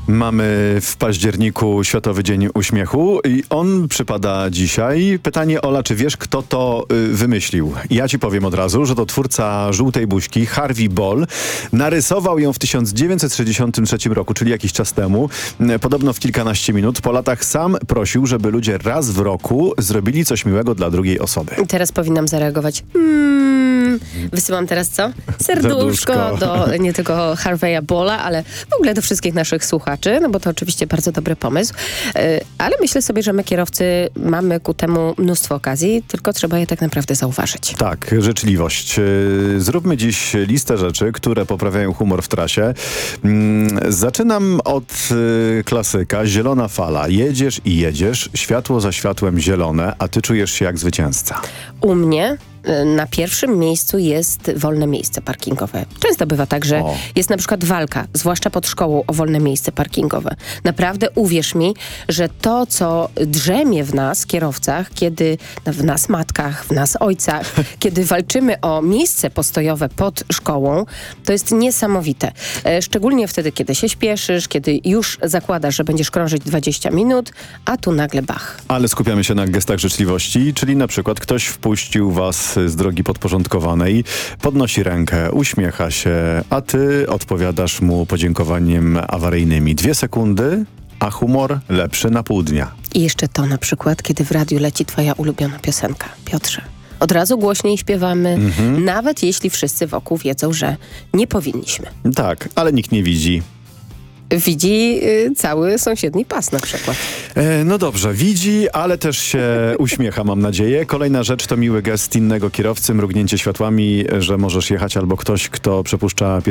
Mamy w październiku Światowy Dzień Uśmiechu i on przypada dzisiaj. Pytanie, Ola, czy wiesz, kto to wymyślił? Ja ci powiem od razu, że to twórca żółtej buźki, Harvey Ball. Narysował ją w 1963 roku, czyli jakiś czas temu. Podobno w kilkanaście minut. Po latach sam prosił, żeby ludzie raz w roku zrobili coś miłego dla drugiej osoby. Teraz powinnam zareagować. Wysyłam teraz co? Serduszko do nie tylko Harveya Balla, ale w ogóle do wszystkich naszych słuchaczy, no bo to oczywiście bardzo dobry pomysł. Ale myślę sobie, że my kierowcy mamy ku temu mnóstwo okazji, tylko trzeba je tak naprawdę zauważyć. Tak, życzliwość. Zróbmy dziś listę rzeczy, które poprawiają humor w trasie. Zaczynam od klasyka. Zielona fala. Jedziesz i jedziesz, światło za światłem zielone, a ty czujesz się jak zwycięzca. U mnie na pierwszym miejscu jest wolne miejsce parkingowe. Często bywa tak, że jest na przykład walka, zwłaszcza pod szkołą, o wolne miejsce parkingowe. Naprawdę uwierz mi, że to, co drzemie w nas, kierowcach, kiedy w nas matkach, w nas ojcach, kiedy walczymy o miejsce postojowe pod szkołą, to jest niesamowite. Szczególnie wtedy, kiedy się śpieszysz, kiedy już zakładasz, że będziesz krążyć 20 minut, a tu nagle bach. Ale skupiamy się na gestach życzliwości, czyli na przykład ktoś wpuścił was z drogi podporządkowanej, podnosi rękę, uśmiecha się, a ty odpowiadasz mu podziękowaniem awaryjnymi. 2 sekundy, a humor lepszy na pół dnia. I jeszcze to na przykład, kiedy w radiu leci twoja ulubiona piosenka. Piotrze, od razu głośniej śpiewamy, nawet jeśli wszyscy wokół wiedzą, że nie powinniśmy. Tak, ale nikt nie widzi. Widzi cały sąsiedni pas na przykład. No dobrze, widzi, ale też się uśmiecha, mam nadzieję. Kolejna rzecz to miły gest innego kierowcy, mrugnięcie światłami, że możesz jechać, albo ktoś, kto przepuszcza